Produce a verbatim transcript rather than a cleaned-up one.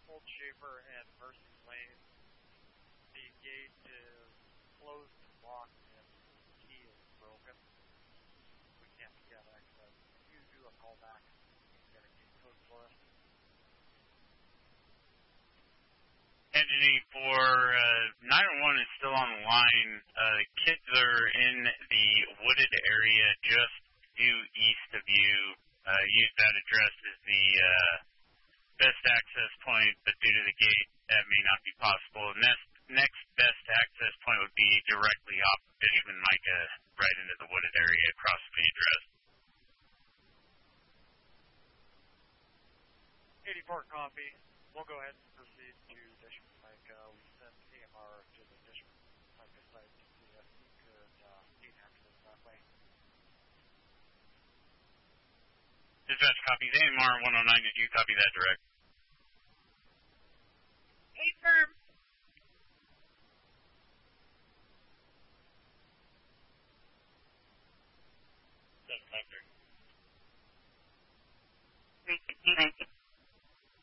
Old Schaefer and Mercy Lane. The gate is closed and locked, and the key is broken. We can't get access. If you do a call back, you can get a gate code for us. Engineering for uh, nine one one is still on the line. Uh, kids are in the wooded area just due east of you. Uh, use that address as the uh, best access point, but due to the gate, that may not be possible. Next, next best access point would be directly off of Bishop and Micah, right into the wooded area across the address. eighty-four copy. We'll go ahead and proceed to Bishop and Micah. We sent A M R to the Bishop and Micah site to see if he could uh, gain access that way. Dispatch copies. A M R one oh nine, did you copy that direct? Eight firm. Seven five three. Three sixty nine.